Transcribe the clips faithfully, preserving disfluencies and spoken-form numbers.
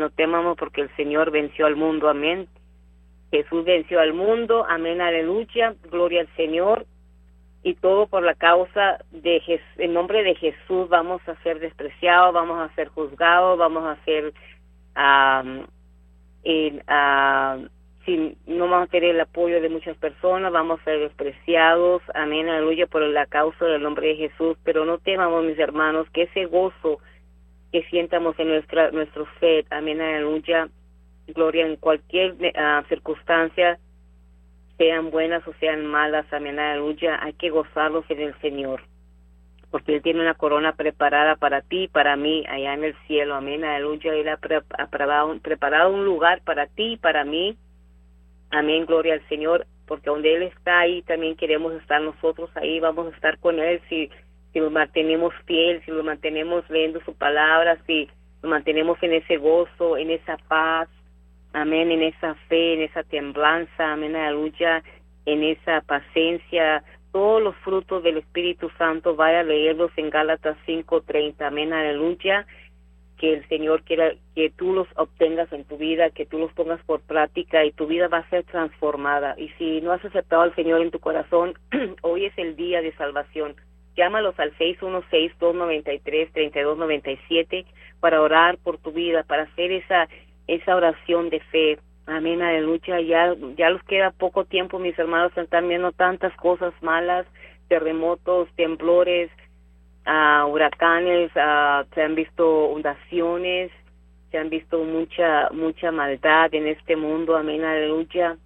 no temamos porque el Señor venció al mundo, amén. Jesús venció al mundo, amén, aleluya, gloria al Señor. Y todo por la causa de Jesús, en nombre de Jesús vamos a ser despreciados, vamos a ser juzgados, vamos a ser, um, en, uh, si no vamos a tener el apoyo de muchas personas, vamos a ser despreciados, amén, aleluya, por la causa del nombre de Jesús. Pero no temamos, mis hermanos, que ese gozo que sientamos en nuestra nuestro fe, amén, aleluya, gloria, en cualquier uh, circunstancia, sean buenas o sean malas, amén, aleluya, hay que gozarlos en el Señor, porque Él tiene una corona preparada para ti y para mí allá en el cielo, amén, aleluya. Él ha, pre- ha preparado, preparado un lugar para ti y para mí, amén, gloria al Señor, porque donde Él está ahí también queremos estar nosotros ahí, vamos a estar con Él si, si nos mantenemos fiel, si nos mantenemos leyendo su palabra, si nos mantenemos en ese gozo, en esa paz, amén, en esa fe, en esa temblanza, amén, aleluya, en esa paciencia, todos los frutos del Espíritu Santo, vaya a leerlos en Gálatas cinco treinta, amén, aleluya, que el Señor quiera que tú los obtengas en tu vida, que tú los pongas por práctica y tu vida va a ser transformada. Y si no has aceptado al Señor en tu corazón, hoy es el día de salvación. Llámalos al seis uno seis, dos nueve tres, tres dos nueve siete para orar por tu vida, para hacer esa esa oración de fe, amén, aleluya. Ya, ya les queda poco tiempo, mis hermanos, están viendo tantas cosas malas, terremotos, temblores, uh, huracanes, uh, se han visto inundaciones, se han visto mucha, mucha maldad en este mundo, amén, aleluya,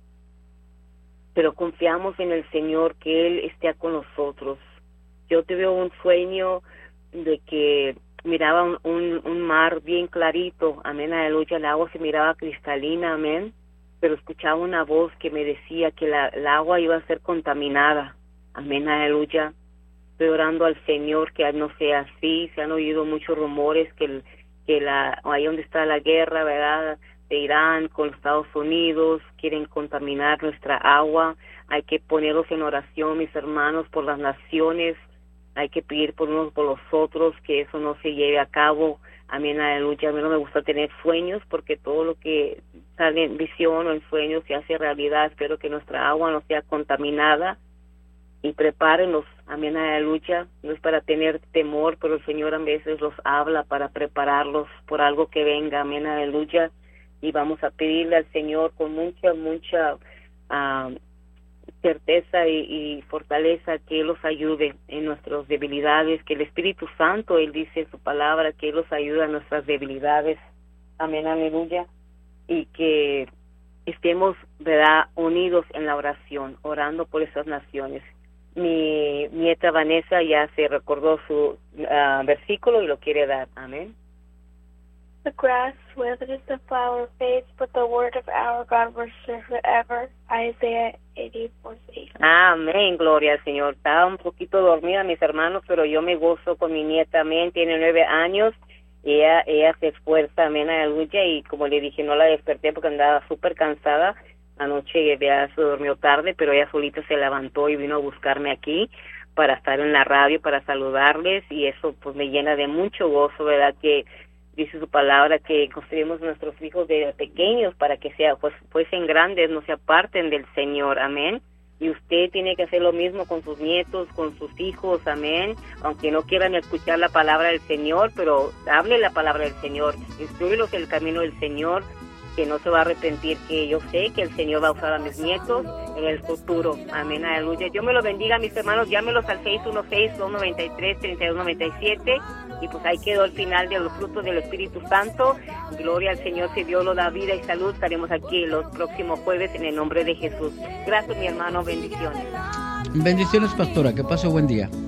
pero confiamos en el Señor, que Él esté con nosotros. Yo tuve un sueño de que miraba un, un, un mar bien clarito, amén, aleluya, el agua se miraba cristalina, amén, pero escuchaba una voz que me decía que la, el agua iba a ser contaminada, amén, aleluya. Estoy orando al Señor que no sea así. Se han oído muchos rumores que, el, que la, ahí donde está la guerra, ¿verdad?, de Irán con Estados Unidos, quieren contaminar nuestra agua. Hay que ponerlos en oración, mis hermanos, por las naciones. Hay que pedir por unos por los otros que eso no se lleve a cabo. Amén, aleluya. A mí no me gusta tener sueños porque todo lo que sale en visión o en sueños se hace realidad. Espero que nuestra agua no sea contaminada y prepárenlos. Amén, aleluya. No es para tener temor, pero el Señor a veces los habla para prepararlos por algo que venga. Amén, aleluya. Y vamos a pedirle al Señor con mucha, mucha uh, certeza y, y fortaleza que Él los ayude en nuestras debilidades, que el Espíritu Santo, Él dice en su palabra, que Él los ayuda en nuestras debilidades, amén, aleluya, y que estemos, ¿verdad?, unidos en la oración, orando por esas naciones. Mi nieta Vanessa ya se recordó su uh, versículo y lo quiere dar, amén. The grass withers, the flower fades, but the word of our God will stand forever. Isaiah eighty-four eight. Amén, gloria al Señor. Estaba un poquito dormida, mis hermanos, pero yo me gozo con mi nieta, amén. Tiene nueve años, y ella, ella se esfuerza, amén, aleluya, y como le dije, no la desperté porque andaba súper cansada. Anoche ya se durmió tarde, pero ella solita se levantó y vino a buscarme aquí para estar en la radio, para saludarles, y eso pues me llena de mucho gozo, ¿verdad?, que dice su palabra que construimos nuestros hijos de pequeños para que sea, pues fuesen grandes, no se aparten del Señor, amén. Y usted tiene que hacer lo mismo con sus nietos, con sus hijos, amén. Aunque no quieran escuchar la palabra del Señor, pero hable la palabra del Señor, instrúyelos en el camino del Señor, que no se va a arrepentir, que yo sé que el Señor va a usar a mis nietos en el futuro, amén, aleluya. Yo me lo bendiga, mis hermanos, llámelos al seis uno seis, dos nueve tres, tres dos nueve siete, y pues ahí quedó el final de los frutos del Espíritu Santo. Gloria al Señor, si Dios lo da vida y salud, estaremos aquí los próximos jueves en el nombre de Jesús. Gracias, mi hermano, bendiciones. Bendiciones, pastora, que pase buen día.